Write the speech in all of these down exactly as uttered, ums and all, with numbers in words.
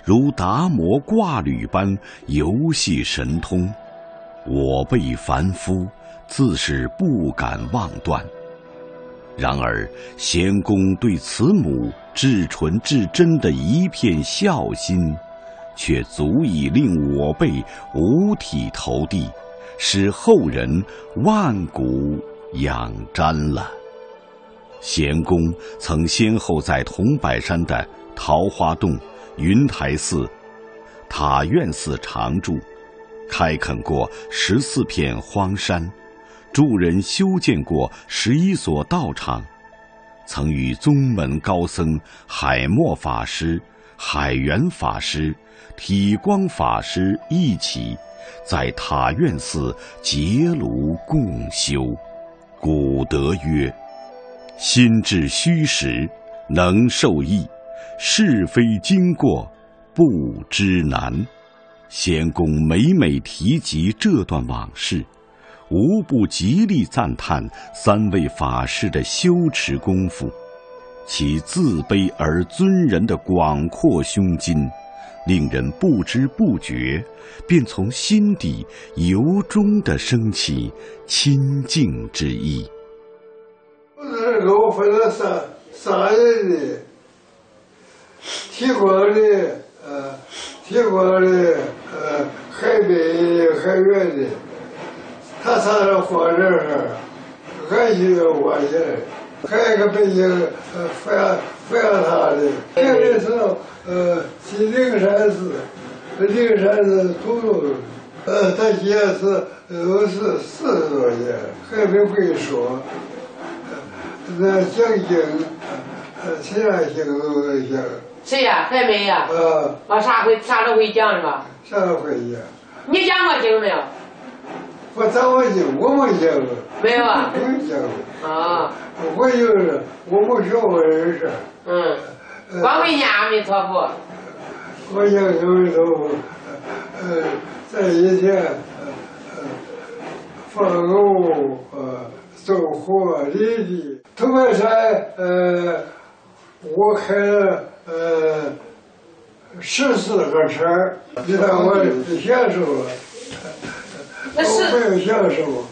如达摩挂履般游戏神通，我辈凡夫自是不敢妄断。然而贤公对慈母至纯至真的一片孝心，却足以令我辈五体投地，使后人万古仰瞻了。贤公曾先后在桐柏山的桃花洞、云台寺、塔院寺常住，开垦过十四片荒山，助人修建过十一所道场，曾与宗门高僧海默法师、海源法师、体光法师一起在塔院寺结庐共修。古德曰：心致虚实，能受益；是非经过，不知难。贤公每每提及这段往事，无不极力赞叹三位法师的修持功夫，其自卑而尊人的广阔胸襟，令人不知不觉便从心底由衷地升起亲近之意。 这给我分了三三人的，提光的，呃，提光的，呃，海北的，海远的，他仨人放这儿，俺就要挖起来。还有一个北京，呃，反反他的，这个是呃，去灵山寺，灵山寺土路，呃，他现在是都是四十多年，还没会说。那讲经，呃，其他经都能讲。 谁呀？还没呀？ 啊。 啊，啥会啥都会讲是吧？ 啥都会讲。 你讲过经没有？ 我讲过经，我没讲过。 没有啊？ 没讲过。 啊。 我就是我没学过人事。 嗯。光会念阿弥陀佛。 我讲阿弥陀佛，呃，在以前，呃，放牛，呃。走火犁地，头白山，呃，我开了呃十四个车，你看我享受了，我没有享受。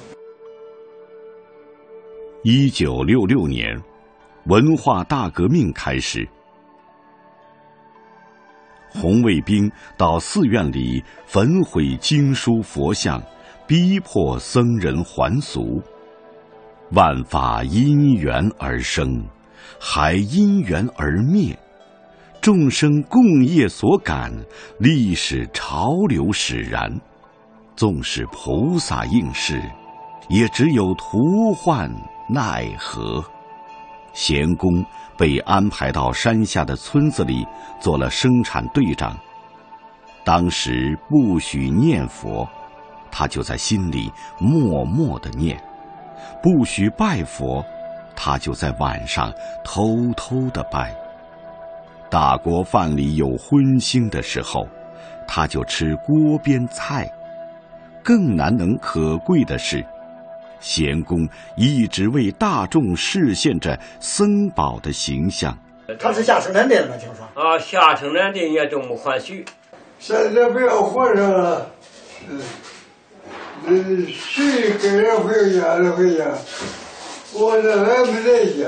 一九六六年，文化大革命开始，红卫兵到寺院里焚毁经书佛像，逼迫僧人还俗。万法因缘而生，还因缘而灭，众生共业所感，历史潮流使然。纵使菩萨应是，也只有徒患奈何。贤公被安排到山下的村子里做了生产队长，当时不许念佛，他就在心里默默地念。不许拜佛，他就在晚上偷偷地拜。大锅饭里有荤腥的时候，他就吃锅边菜。更难能可贵的是，贤公一直为大众示现着僧宝的形象。 他是下生产队吗？听说啊，下生产队也都没还许。 现在不要活着了，嗯。嗯，谁给人回家就回家，我这还没在家，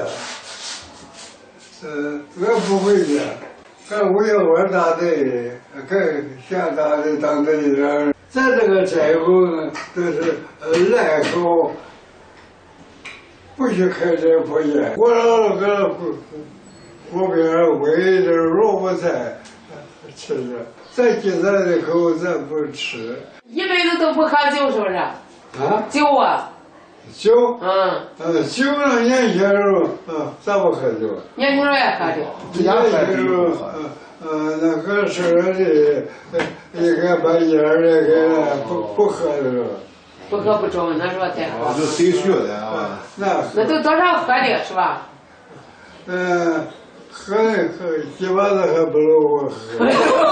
嗯，我不回家，干五幺二大队，干下大队当队长，在这个寨后呢，都是赖口，不许开这破烟。我老个锅边煨着萝卜菜吃着，再进咱的口咱不吃。 一辈子都不喝酒，是不是？ 啊？ 酒啊？ 酒？ 嗯。 呃，酒呢，年轻时候，嗯，咋不喝酒？ 年轻时候也喝酒。 年轻时候，嗯嗯，那个时候的，应该把烟儿那个不不喝的是吧？ 不喝不中，那时候才喝。 就谁学的啊？ 那那都多少喝的是吧？ 嗯，喝喝，基本上还不如我喝。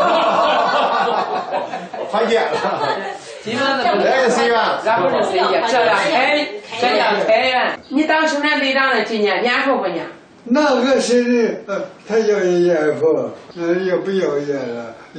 还见了。 基本上不是。 来个谁呀？ 然后是谁呀？这样开，这样开源。你当生产队长的今年年数不年？ 那个谁的，呃，他要烟不，呃，也不要烟了。